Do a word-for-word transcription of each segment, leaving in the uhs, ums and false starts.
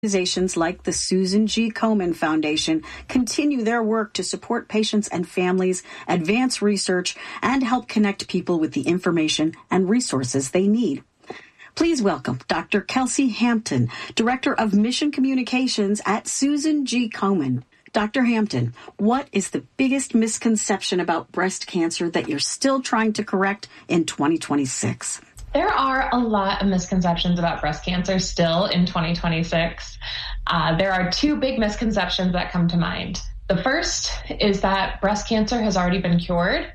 Organizations like the Susan G. Komen Foundation continue their work to support patients and families, advance research, and help connect people with the information and resources they need. Please welcome Doctor Kelsey Hampton, Director of Mission Communications at Susan G. Komen. Doctor Hampton, what is the biggest misconception about breast cancer that you're still trying to correct in twenty twenty-six? There are a lot of misconceptions about breast cancer still in twenty twenty-six. Uh, there are two big misconceptions that come to mind. The first is that breast cancer has already been cured.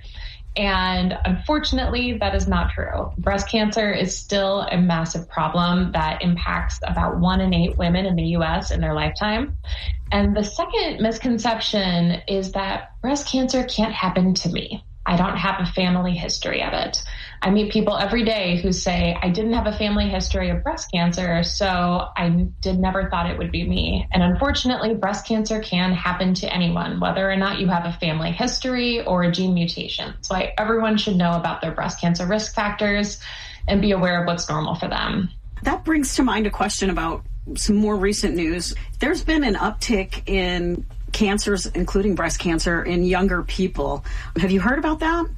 And unfortunately, that is not true. Breast cancer is still a massive problem that impacts about one in eight women in the U S in their lifetime. And the second misconception is that breast cancer can't happen to me. I don't have a family history of it. I meet people every day who say, I didn't have a family history of breast cancer, so I did never thought it would be me. And unfortunately, breast cancer can happen to anyone, whether or not you have a family history or a gene mutation. So I, everyone should know about their breast cancer risk factors and be aware of what's normal for them. That brings to mind a question about some more recent news. There's been an uptick in cancers, including breast cancer, in younger people. Have you heard about that?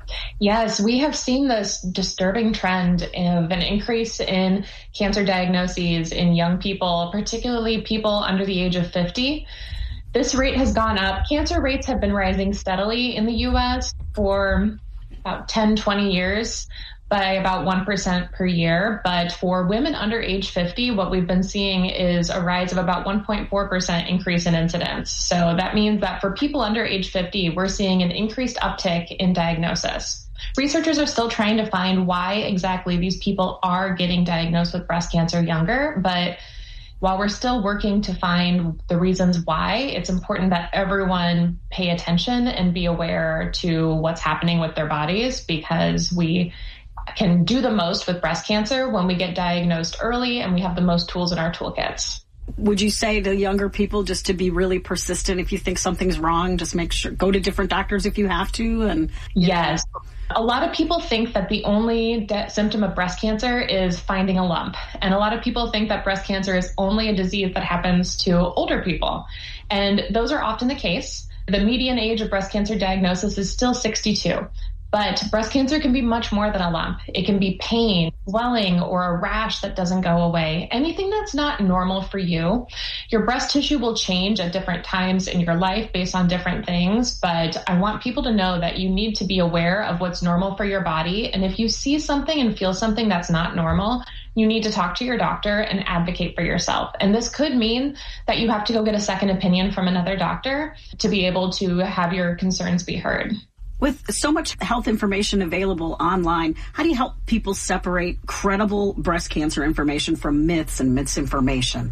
Yes, we have seen this disturbing trend of an increase in cancer diagnoses in young people, particularly people under the age of fifty. This rate has gone up. Cancer rates have been rising steadily in the U S for about ten, twenty years by about one percent per year. But for women under age fifty, what we've been seeing is a rise of about one point four percent increase in incidence. So that means that for people under age fifty, we're seeing an increased uptick in diagnosis. Researchers are still trying to find why exactly these people are getting diagnosed with breast cancer younger, but while we're still working to find the reasons why, it's important that everyone pay attention and be aware to what's happening with their bodies, because we can do the most with breast cancer when we get diagnosed early and we have the most tools in our toolkits. Would you say to younger people just to be really persistent? If you think something's wrong, just make sure, go to different doctors if you have to? And yes. A lot of people think that the only de- symptom of breast cancer is finding a lump. And a lot of people think that breast cancer is only a disease that happens to older people. And those are often the case. The median age of breast cancer diagnosis is still sixty-two. But breast cancer can be much more than a lump. It can be pain, swelling, or a rash that doesn't go away. Anything that's not normal for you. Your breast tissue will change at different times in your life based on different things, but I want people to know that you need to be aware of what's normal for your body. And if you see something and feel something that's not normal, you need to talk to your doctor and advocate for yourself. And this could mean that you have to go get a second opinion from another doctor to be able to have your concerns be heard. With so much health information available online, how do you help people separate credible breast cancer information from myths and misinformation?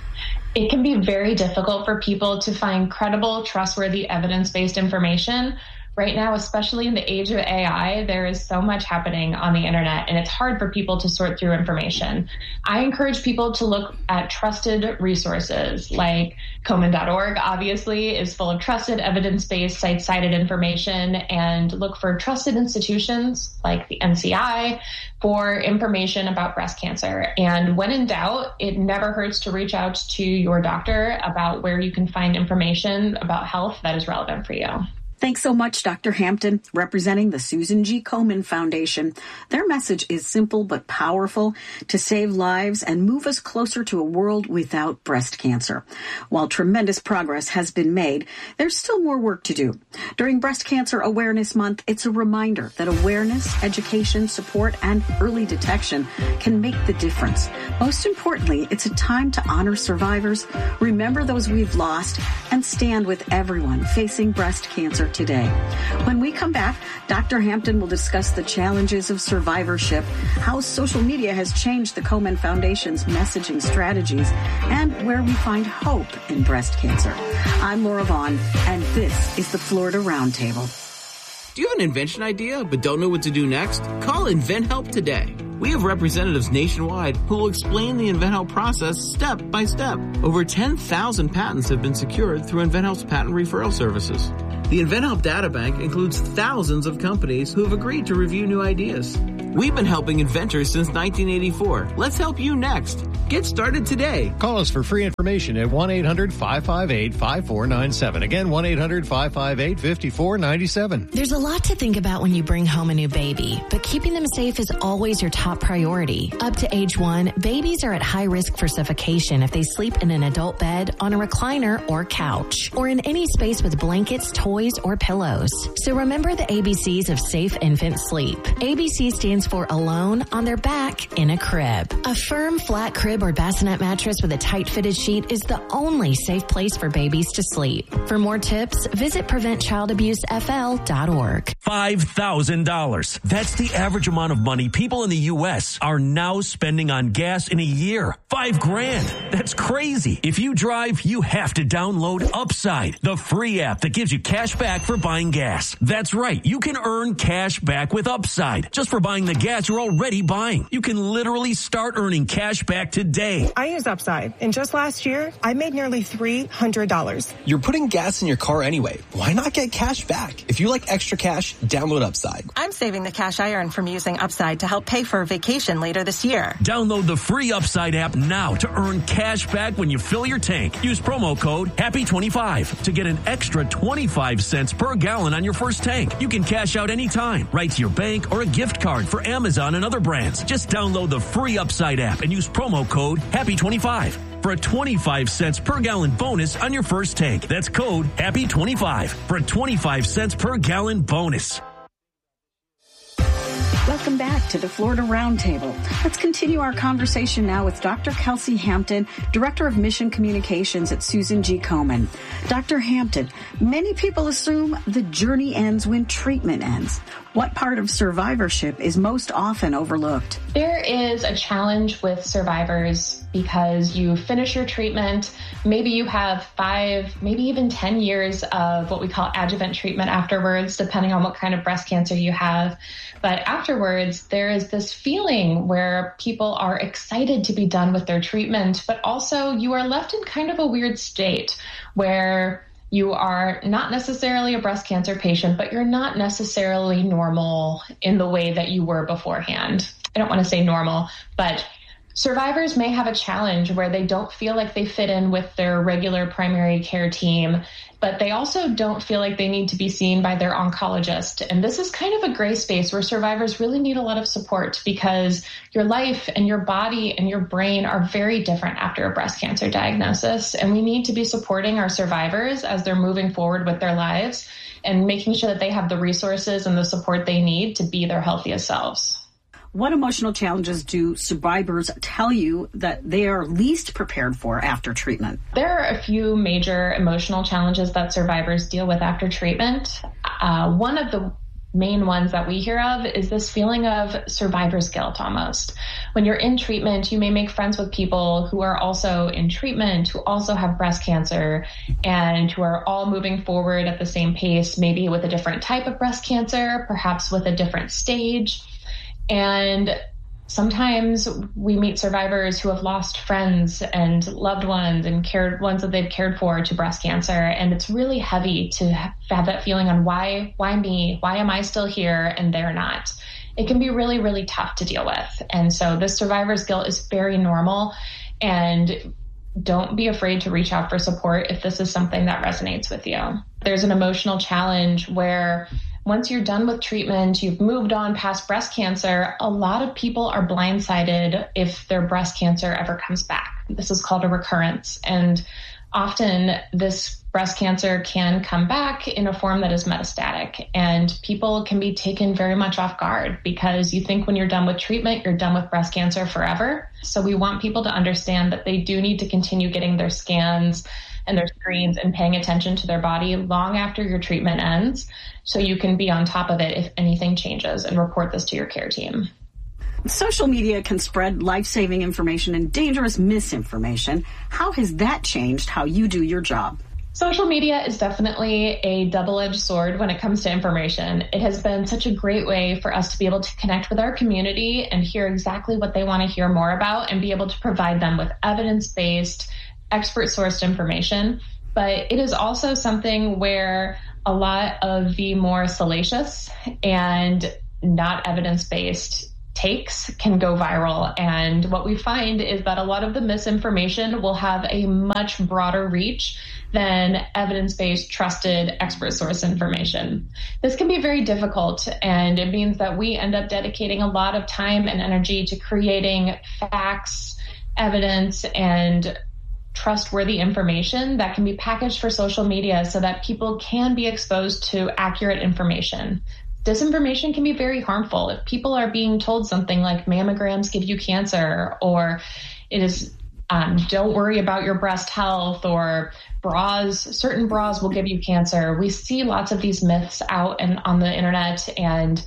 It can be very difficult for people to find credible, trustworthy, evidence-based information. Right now, especially in the age of A I, there is so much happening on the internet, and it's hard for people to sort through information. I encourage people to look at trusted resources like Komen dot org, obviously, is full of trusted, evidence-based, site-cited information, and look for trusted institutions like the N C I for information about breast cancer. And when in doubt, it never hurts to reach out to your doctor about where you can find information about health that is relevant for you. Thanks so much, Doctor Hampton, representing the Susan G. Komen Foundation. Their message is simple but powerful: to save lives and move us closer to a world without breast cancer. While tremendous progress has been made, there's still more work to do. During Breast Cancer Awareness Month, it's a reminder that awareness, education, support, and early detection can make the difference. Most importantly, it's a time to honor survivors, remember those we've lost, and stand with everyone facing breast cancer today. When we come back, Doctor Hampton will discuss the challenges of survivorship, how social media has changed the Komen Foundation's messaging strategies, and where we find hope in breast cancer. I'm Laura Vaughn, and this is the Florida Roundtable. Do you have an invention idea but don't know what to do next? Call InventHelp today. We have representatives nationwide who will explain the InventHelp process step by step. Over ten thousand patents have been secured through InventHelp's patent referral services. The InventHelp Databank includes thousands of companies who have agreed to review new ideas. We've been helping inventors since nineteen eighty-four. Let's help you next. Get started today. Call us for free information at one eight hundred five five eight five four nine seven. Again, one eight hundred five five eight five four nine seven. There's a lot to think about when you bring home a new baby, but keeping them safe is always your top priority. Up to age one, babies are at high risk for suffocation if they sleep in an adult bed, on a recliner or couch, or in any space with blankets, toys, or pillows. So remember the A B Cs of safe infant sleep. A B C stands for alone, on their back, in a crib. A firm, flat crib or bassinet mattress with a tight-fitted sheet is the only safe place for babies to sleep. For more tips, visit prevent child abuse f l dot org. five thousand dollars. That's the average amount of money people in the U S are now spending on gas in a year. Five grand. That's crazy. If you drive, you have to download Upside, the free app that gives you cash back for buying gas. That's right. You can earn cash back with Upside just for buying the gas you're already buying. You can literally start earning cash back today. I use Upside, and just last year, I made nearly three hundred dollars. You're putting gas in your car anyway. Why not get cash back? If you like extra cash, download Upside. I'm saving the cash I earn from using Upside to help pay for a vacation later this year. Download the free Upside app now to earn cash back when you fill your tank. Use promo code happy twenty-five to get an extra twenty-five cents per gallon on your first tank. You can cash out anytime, right to your bank or a gift card for Amazon and other brands. Just download the free Upside app and use promo code happy twenty-five for a twenty-five cents per gallon bonus on your first tank. That's code happy twenty-five for a twenty-five cents per gallon bonus. Welcome back to the Florida Roundtable. Let's continue our conversation now with Doctor Kelsey Hampton, Director of Mission Communications at Susan G. Komen. Doctor Hampton, many people assume the journey ends when treatment ends. What part of survivorship is most often overlooked? There is a challenge with survivors because you finish your treatment. Maybe you have five, maybe even ten years of what we call adjuvant treatment afterwards, depending on what kind of breast cancer you have. But afterwards, there is this feeling where people are excited to be done with their treatment, but also you are left in kind of a weird state where you are not necessarily a breast cancer patient, but you're not necessarily normal in the way that you were beforehand. I don't want to say normal, but survivors may have a challenge where they don't feel like they fit in with their regular primary care team, but they also don't feel like they need to be seen by their oncologist. And this is kind of a gray space where survivors really need a lot of support because your life and your body and your brain are very different after a breast cancer diagnosis. And we need to be supporting our survivors as they're moving forward with their lives and making sure that they have the resources and the support they need to be their healthiest selves. What emotional challenges do survivors tell you that they are least prepared for after treatment? There are a few major emotional challenges that survivors deal with after treatment. Uh, one of the main ones that we hear of is this feeling of survivor's guilt almost. When you're in treatment, you may make friends with people who are also in treatment, who also have breast cancer, and who are all moving forward at the same pace, maybe with a different type of breast cancer, perhaps with a different stage. And sometimes we meet survivors who have lost friends and loved ones and cared ones that they've cared for to breast cancer. And it's really heavy to have that feeling on why, why me? Why am I still here and they're not? It can be really, really tough to deal with. And so this survivor's guilt is very normal. And don't be afraid to reach out for support if this is something that resonates with you. There's an emotional challenge where once you're done with treatment, you've moved on past breast cancer, a lot of people are blindsided if their breast cancer ever comes back. This is called a recurrence. And often this breast cancer can come back in a form that is metastatic. And people can be taken very much off guard because you think when you're done with treatment, you're done with breast cancer forever. So we want people to understand that they do need to continue getting their scans and their screens and paying attention to their body long after your treatment ends, so you can be on top of it if anything changes and report this to your care team. Social media can spread life-saving information and dangerous misinformation. How has that changed how you do your job? Social media is definitely a double-edged sword when it comes to information. It has been such a great way for us to be able to connect with our community and hear exactly what they want to hear more about and be able to provide them with evidence-based, expert-sourced information. But it is also something where a lot of the more salacious and not evidence-based takes can go viral. And what we find is that a lot of the misinformation will have a much broader reach than evidence-based, trusted, expert source information. This can be very difficult, and it means that we end up dedicating a lot of time and energy to creating facts, evidence, and trustworthy information that can be packaged for social media so that people can be exposed to accurate information. Disinformation can be very harmful. If people are being told something like mammograms give you cancer, or it is um, don't worry about your breast health, or bras, certain bras will give you cancer. We see lots of these myths out and on the internet, and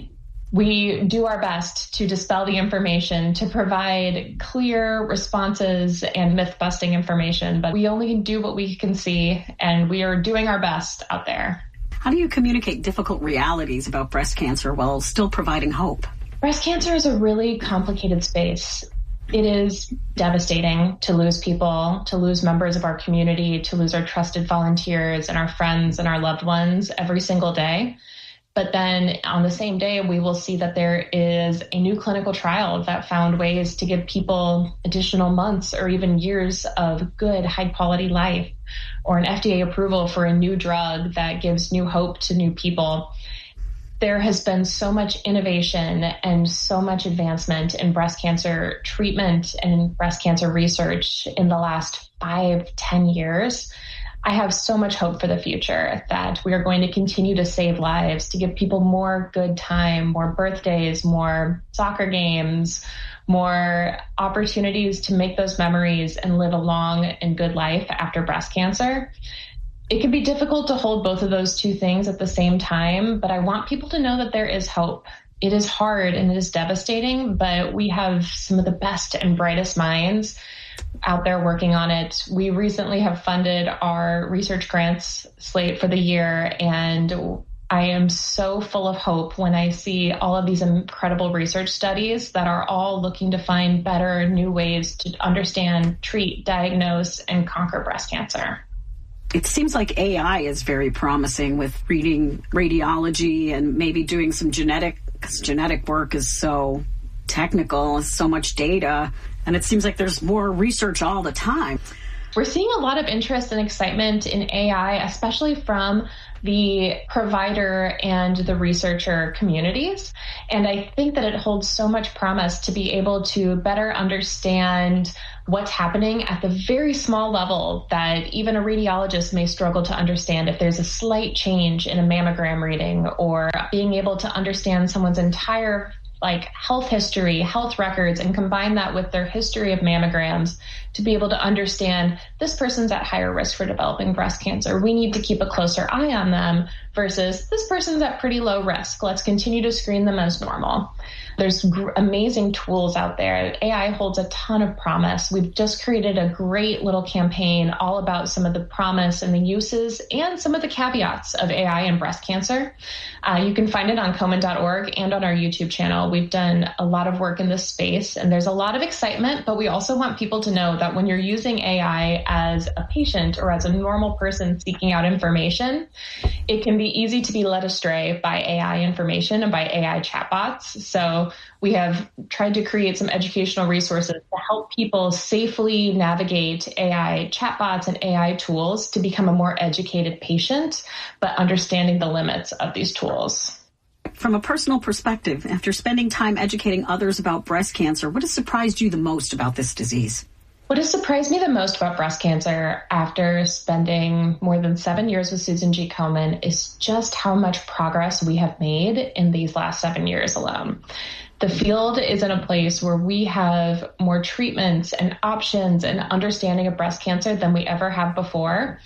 we do our best to dispel the information, to provide clear responses and myth-busting information, but we only do what we can see, and we are doing our best out there. How do you communicate difficult realities about breast cancer while still providing hope? Breast cancer is a really complicated space. It is devastating to lose people, to lose members of our community, to lose our trusted volunteers and our friends and our loved ones every single day. But then on the same day, we will see that there is a new clinical trial that found ways to give people additional months or even years of good, high-quality life, or an F D A approval for a new drug that gives new hope to new people. There has been so much innovation and so much advancement in breast cancer treatment and breast cancer research in the last five, ten years. I have so much hope for the future that we are going to continue to save lives, to give people more good time, more birthdays, more soccer games, more opportunities to make those memories and live a long and good life after breast cancer. It can be difficult to hold both of those two things at the same time, but I want people to know that there is hope. It is hard and it is devastating, but we have some of the best and brightest minds out there working on it. We recently have funded our research grants slate for the year, and I am so full of hope when I see all of these incredible research studies that are all looking to find better new ways to understand, treat, diagnose, and conquer breast cancer. It seems like A I is very promising with reading radiology and maybe doing some genetic, because genetic work is so technical, so much data, and it seems like there's more research all the time. We're seeing a lot of interest and excitement in A I, especially from the provider and the researcher communities. And I think that it holds so much promise to be able to better understand what's happening at the very small level that even a radiologist may struggle to understand. If there's a slight change in a mammogram reading, or being able to understand someone's entire like health history, health records, and combine that with their history of mammograms to be able to understand this person's at higher risk for developing breast cancer. We need to keep a closer eye on them versus this person's at pretty low risk. Let's continue to screen them as normal. There's gr- amazing tools out there. A I holds a ton of promise. We've just created a great little campaign all about some of the promise and the uses and some of the caveats of A I in breast cancer. Uh, you can find it on Komen dot org and on our YouTube channel. We've done a lot of work in this space, and there's a lot of excitement, but we also want people to know that when you're using A I as a patient or as a normal person seeking out information, it can be easy to be led astray by A I information and by A I chatbots. So we have tried to create some educational resources to help people safely navigate A I chatbots and A I tools to become a more educated patient, but understanding the limits of these tools. From a personal perspective, after spending time educating others about breast cancer, what has surprised you the most about this disease? What has surprised me the most about breast cancer after spending more than seven years with Susan G. Komen is just how much progress we have made in these last seven years alone. The field is in a place where we have more treatments and options and understanding of breast cancer than we ever have before.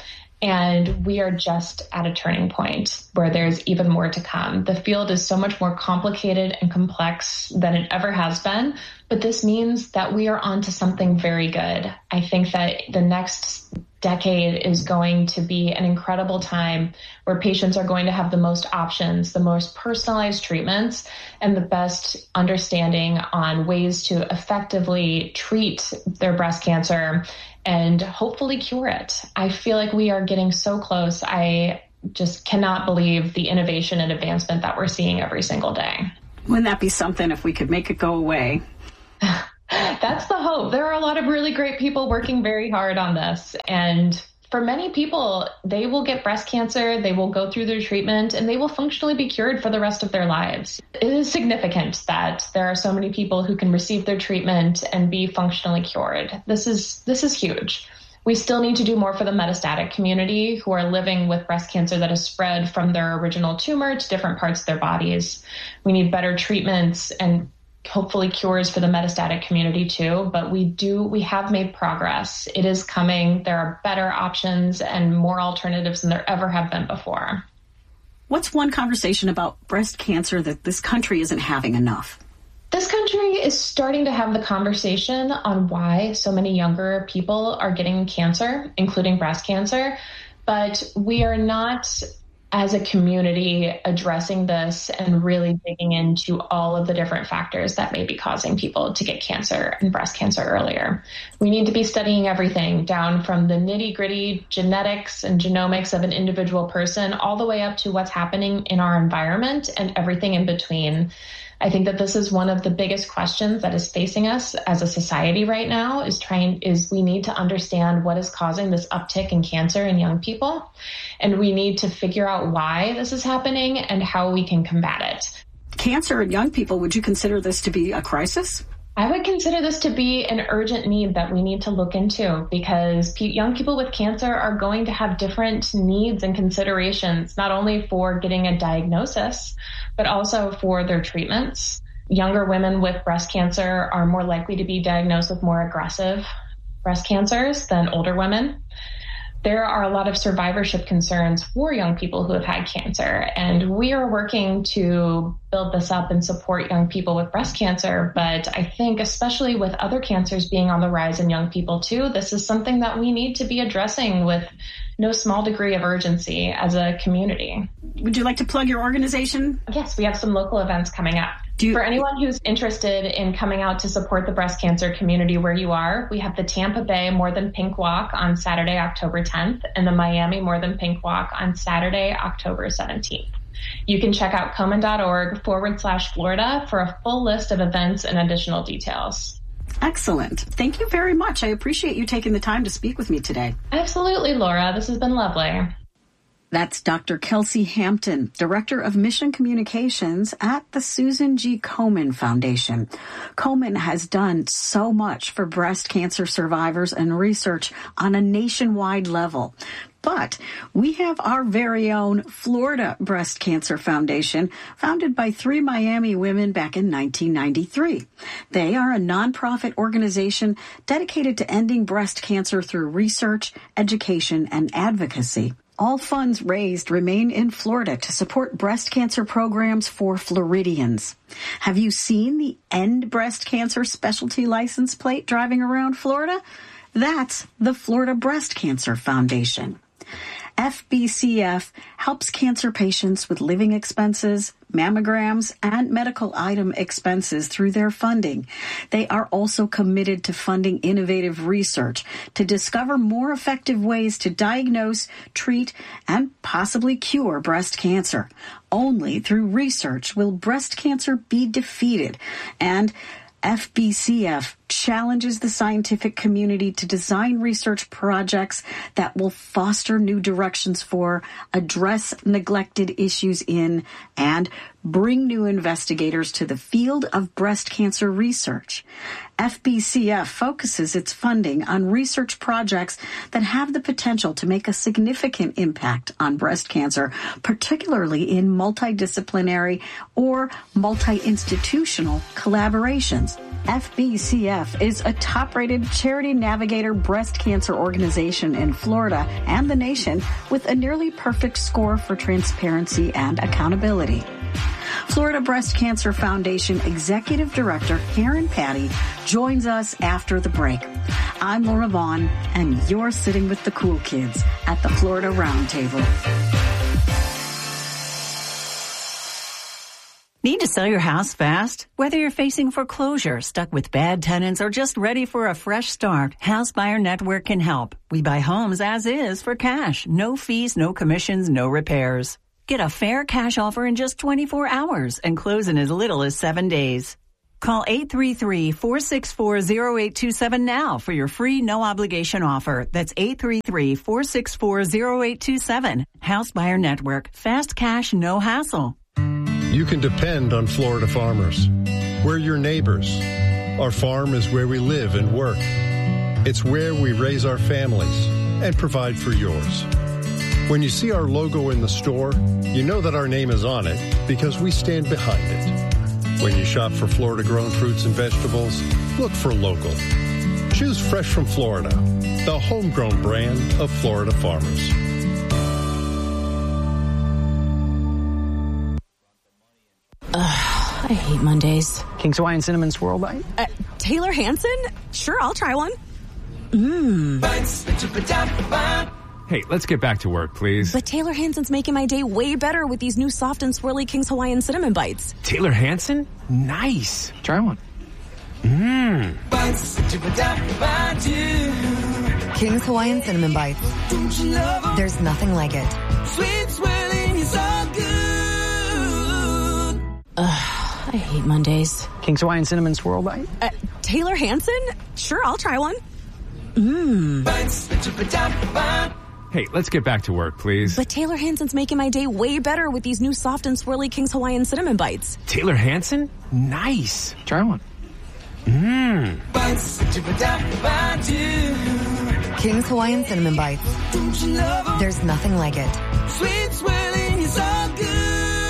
And we are just at a turning point where there's even more to come. The field is so much more complicated and complex than it ever has been, but this means that we are on to something very good. I think that the next decade is going to be an incredible time where patients are going to have the most options, the most personalized treatments, and the best understanding on ways to effectively treat their breast cancer and hopefully cure it. I feel like we are getting so close. I just cannot believe the innovation and advancement that we're seeing every single day. Wouldn't that be something if we could make it go away? That's the hope. There are a lot of really great people working very hard on this. And for many people, they will get breast cancer, they will go through their treatment, and they will functionally be cured for the rest of their lives. It is significant that there are so many people who can receive their treatment and be functionally cured. This is this is huge. We still need to do more for the metastatic community who are living with breast cancer that has spread from their original tumor to different parts of their bodies. We need better treatments and hopefully cures for the metastatic community too, but we do, we have made progress. It is coming. There are better options and more alternatives than there ever have been before. What's one conversation about breast cancer that this country isn't having enough? This country is starting to have the conversation on why so many younger people are getting cancer, including breast cancer, but we are not, as a community, addressing this and really digging into all of the different factors that may be causing people to get cancer and breast cancer earlier. We need to be studying everything down from the nitty-gritty genetics and genomics of an individual person all the way up to what's happening in our environment and everything in between. I think that this is one of the biggest questions that is facing us as a society right now is trying is we need to understand what is causing this uptick in cancer in young people. And we need to figure out why this is happening and how we can combat it. Cancer in young people, would you consider this to be a crisis? I would consider this to be an urgent need that we need to look into because pe- young people with cancer are going to have different needs and considerations, not only for getting a diagnosis, but also for their treatments. Younger women with breast cancer are more likely to be diagnosed with more aggressive breast cancers than older women. There are a lot of survivorship concerns for young people who have had cancer, and we are working to build this up and support young people with breast cancer. But I think especially with other cancers being on the rise in young people too, this is something that we need to be addressing with no small degree of urgency as a community. Would you like to plug your organization? Yes, we have some local events coming up. Do you, For anyone who's interested in coming out to support the breast cancer community where you are, we have the Tampa Bay More Than Pink Walk on Saturday, October tenth, and the Miami More Than Pink Walk on Saturday, October seventeenth. You can check out Komen.org forward slash Florida for a full list of events and additional details. Excellent. Thank you very much. I appreciate you taking the time to speak with me today. Absolutely, Laura. This has been lovely. That's Doctor Kelsey Hampton, Director of Mission Communications at the Susan G. Komen Foundation. Komen has done so much for breast cancer survivors and research on a nationwide level. But we have our very own Florida Breast Cancer Foundation, founded by three Miami women back in nineteen ninety-three. They are a nonprofit organization dedicated to ending breast cancer through research, education, and advocacy. All funds raised remain in Florida to support breast cancer programs for Floridians. Have you seen the End Breast Cancer specialty license plate driving around Florida? That's the Florida Breast Cancer Foundation. F B C F helps cancer patients with living expenses, mammograms, and medical item expenses through their funding. They are also committed to funding innovative research to discover more effective ways to diagnose, treat, and possibly cure breast cancer. Only through research will breast cancer be defeated, and F B C F challenges the scientific community to design research projects that will foster new directions for, address neglected issues in, and bring new investigators to the field of breast cancer research. F B C F focuses its funding on research projects that have the potential to make a significant impact on breast cancer, particularly in multidisciplinary or multi-institutional collaborations. F B C F is a top-rated Charity Navigator breast cancer organization in Florida and the nation with a nearly perfect score for transparency and accountability. Florida Breast Cancer Foundation Executive Director Karen Patty joins us after the break. I'm Laura Vaughn, and you're sitting with the cool kids at the Florida Roundtable. Need to sell your house fast? Whether you're facing foreclosure, stuck with bad tenants, or just ready for a fresh start, House Buyer Network can help. We buy homes as is for cash. No fees, no commissions, no repairs. Get a fair cash offer in just twenty-four hours and close in as little as seven days. Call eight three three, four six four, zero eight two seven now for your free no-obligation offer. That's eight three three, four six four, zero eight two seven. House Buyer Network. Fast cash, no hassle. You can depend on Florida farmers. We're your neighbors. Our farm is where we live and work. It's where we raise our families and provide for yours. When you see our logo in the store, you know that our name is on it because we stand behind it. When you shop for Florida-grown fruits and vegetables, look for local. Choose Fresh from Florida, the homegrown brand of Florida farmers. Ugh, I hate Mondays. King's Hawaiian Cinnamon Swirl Bite? Uh, Taylor Hansen? Sure, I'll try one. Mmm. Hey, let's get back to work, please. But Taylor Hansen's making my day way better with these new soft and swirly King's Hawaiian Cinnamon Bites. Taylor Hansen? Nice. Try one. Mmm. King's Hawaiian Cinnamon Bites. There's nothing like it. Sweet swirling is all good. Ugh, I hate Mondays. King's Hawaiian Cinnamon Swirl Bite? Uh, Taylor Hansen? Sure, I'll try one. Mmm. Hey, let's get back to work, please. But Taylor Hansen's making my day way better with these new soft and swirly King's Hawaiian Cinnamon Bites. Taylor Hansen? Nice. Try one. Mmm. King's Hawaiian Cinnamon Bites. There's nothing like it. Sweet swirling is all good.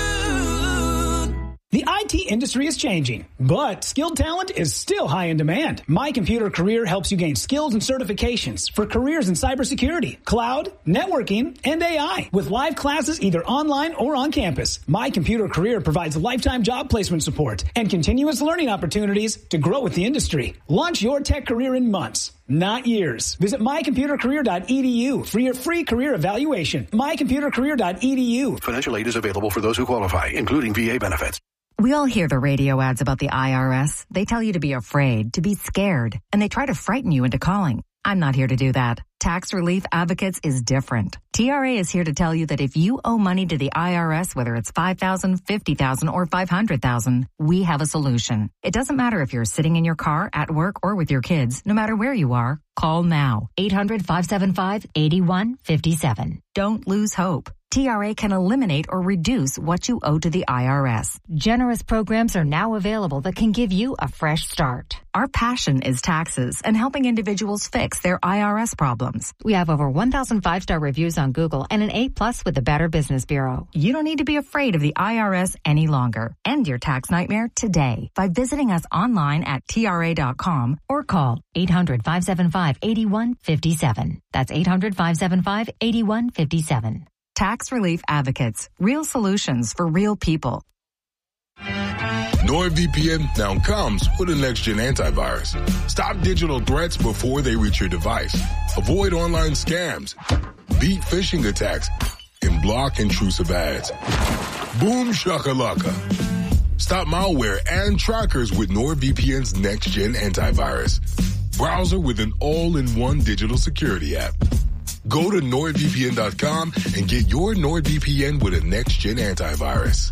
The I T industry is changing, but skilled talent is still high in demand. My Computer Career helps you gain skills and certifications for careers in cybersecurity, cloud, networking, and A I. With live classes either online or on campus, My Computer Career provides lifetime job placement support and continuous learning opportunities to grow with the industry. Launch your tech career in months, not years. Visit my computer career dot e d u for your free career evaluation. my computer career dot e d u. Financial aid is available for those who qualify, including V A benefits. We all hear the radio ads about the I R S. They tell you to be afraid, to be scared, and they try to frighten you into calling. I'm not here to do that. Tax Relief Advocates is different. T R A is here to tell you that if you owe money to the I R S, whether it's five thousand dollars, fifty thousand dollars, or five hundred thousand dollars, we have a solution. It doesn't matter if you're sitting in your car, at work, or with your kids. No matter where you are, call now. eight hundred, five seven five, eight one five seven. Don't lose hope. T R A can eliminate or reduce what you owe to the I R S. Generous programs are now available that can give you a fresh start. Our passion is taxes and helping individuals fix their I R S problems. We have over one thousand five-star reviews on Google and an A plus with the Better Business Bureau. You don't need to be afraid of the I R S any longer. End your tax nightmare today by visiting us online at T R A dot com or call eight hundred, five seven five, eight one five seven. That's eight hundred, five seven five, eight one five seven. Tax Relief Advocates. Real solutions for real people. NordVPN now comes with a next-gen antivirus. Stop digital threats before they reach your device. Avoid online scams. Beat phishing attacks. And block intrusive ads. Boom shakalaka. Stop malware and trackers with NordVPN's next-gen antivirus. Browser with an all-in-one digital security app. Go to Nord V P N dot com and get your NordVPN with a next-gen antivirus.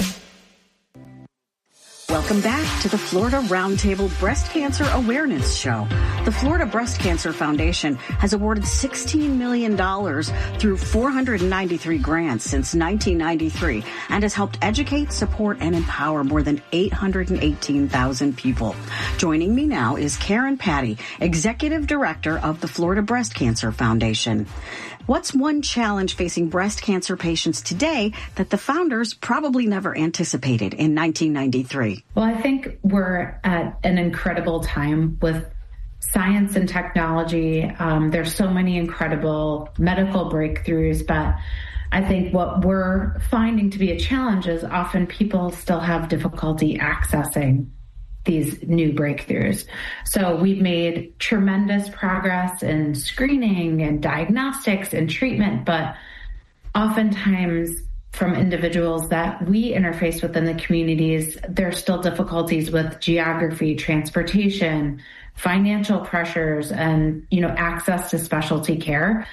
Welcome back to the Florida Roundtable Breast Cancer Awareness Show. The Florida Breast Cancer Foundation has awarded sixteen million dollars through four hundred ninety-three grants since nineteen ninety-three and has helped educate, support, and empower more than eight hundred eighteen thousand people. Joining me now is Karen Patty, Executive Director of the Florida Breast Cancer Foundation. What's one challenge facing breast cancer patients today that the founders probably never anticipated in nineteen ninety-three? Well, I think we're at an incredible time with science and technology. Um, there's so many incredible medical breakthroughs, but I think what we're finding to be a challenge is often people still have difficulty accessing these new breakthroughs. So we've made tremendous progress in screening and diagnostics and treatment, but oftentimes from individuals that we interface with in the communities, there's still difficulties with geography, transportation, financial pressures, and, you know, access to specialty care.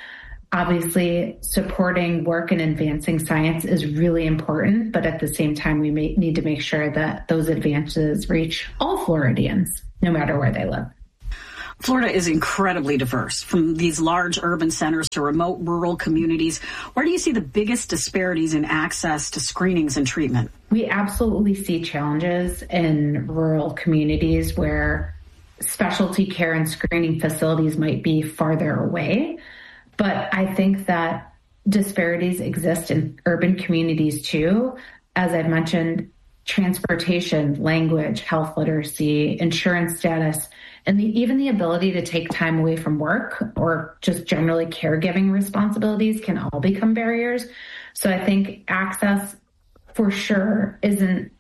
obviously supporting work and advancing science is really important, but at the same time, we may need to make sure that those advances reach all Floridians, no matter where they live. Florida is incredibly diverse, from these large urban centers to remote rural communities. Where do you see the biggest disparities in access to screenings and treatment? We absolutely see challenges in rural communities where specialty care and screening facilities might be farther away. But I think that disparities exist in urban communities too. As I've mentioned, transportation, language, health literacy, insurance status, and the, even the ability to take time away from work or just generally caregiving responsibilities can all become barriers. So I think access for sure isn't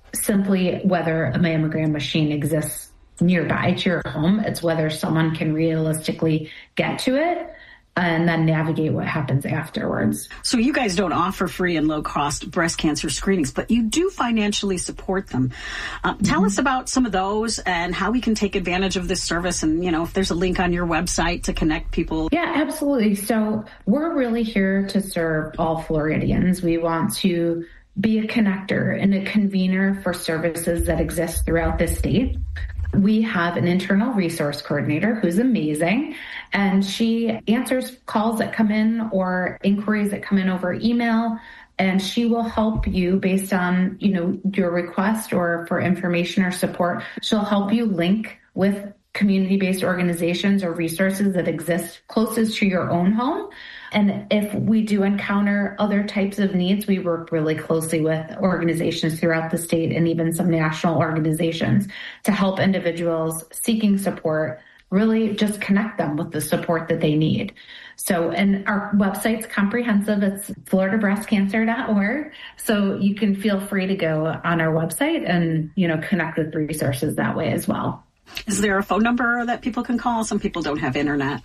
simply whether a mammogram machine exists nearby to your home. It's whether someone can realistically get to it and then navigate what happens afterwards. So you guys don't offer free and low-cost breast cancer screenings, but you do financially support them. Uh, mm-hmm. Tell us about some of those and how we can take advantage of this service, and, you know, if there's a link on your website to connect people. Yeah, absolutely. So we're really here to serve all Floridians. We want to be a connector and a convener for services that exist throughout the state. We have an internal resource coordinator who's amazing, and she answers calls that come in or inquiries that come in over email, and she will help you based on, you know, your request or for information or support. She'll help you link with community-based organizations or resources that exist closest to your own home. And if we do encounter other types of needs, we work really closely with organizations throughout the state and even some national organizations to help individuals seeking support really just connect them with the support that they need. So, and our website's comprehensive. It's florida breast cancer dot org. So you can feel free to go on our website and, you know, connect with resources that way as well. Is there a phone number that people can call? Some people don't have internet.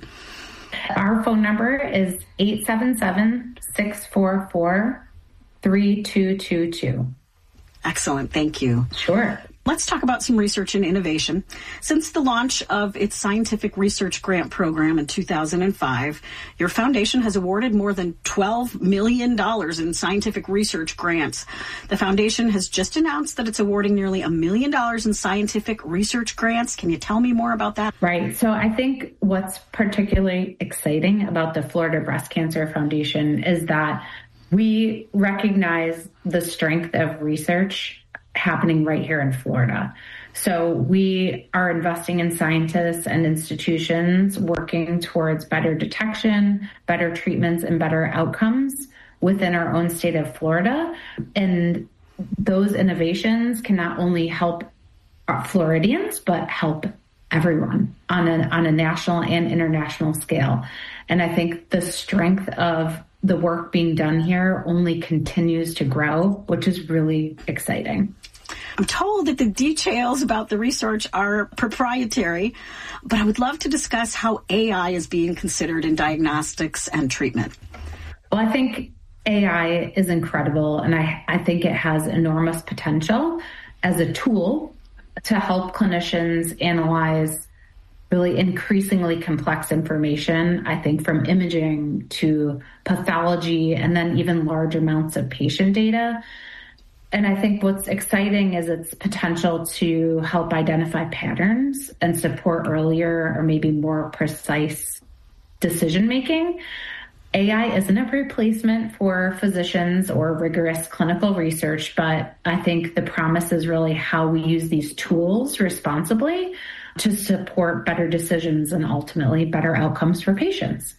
Our phone number is eight seven seven, six four four, three two two two. Excellent. Thank you. Sure. Let's talk about some research and innovation. Since the launch of its scientific research grant program in two thousand five, your foundation has awarded more than twelve million dollars in scientific research grants. The foundation has just announced that it's awarding nearly a million dollars in scientific research grants. Can you tell me more about that? Right. So I think what's particularly exciting about the Florida Breast Cancer Foundation is that we recognize the strength of research happening right here in Florida. So we are investing in scientists and institutions working towards better detection, better treatments, and better outcomes within our own state of Florida. And those innovations can not only help our Floridians, but help everyone on a, on a national and international scale. And I think the strength of the work being done here only continues to grow, which is really exciting. I'm told that the details about the research are proprietary, but I would love to discuss how A I is being considered in diagnostics and treatment. Well, I think A I is incredible, and I, I think it has enormous potential as a tool to help clinicians analyze really increasingly complex information, I think from imaging to pathology and then even large amounts of patient data. And I think what's exciting is its potential to help identify patterns and support earlier or maybe more precise decision-making. A I isn't a replacement for physicians or rigorous clinical research, but I think the promise is really how we use these tools responsibly to support better decisions and ultimately better outcomes for patients.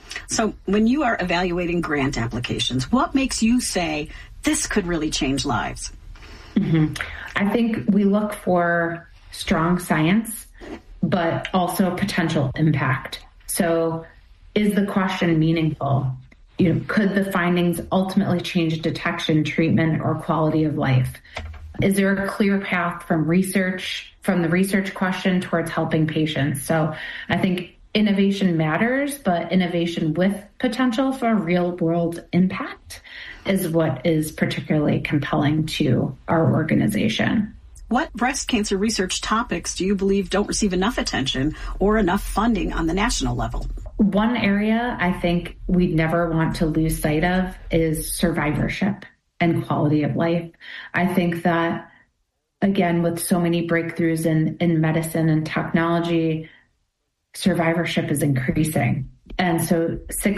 So when you are evaluating grant applications, what makes you say this could really change lives? Mm-hmm. I think we look for strong science, but also potential impact. So is the question meaningful? You know, could the findings ultimately change detection, treatment, or quality of life? Is there a clear path from research, from the research question towards helping patients? So I think innovation matters, but innovation with potential for real world impact is what is particularly compelling to our organization. What breast cancer research topics do you believe don't receive enough attention or enough funding on the national level? One area I think we'd never want to lose sight of is survivorship and quality of life. I think that, again, with so many breakthroughs in, in medicine and technology, survivorship is increasing. And so six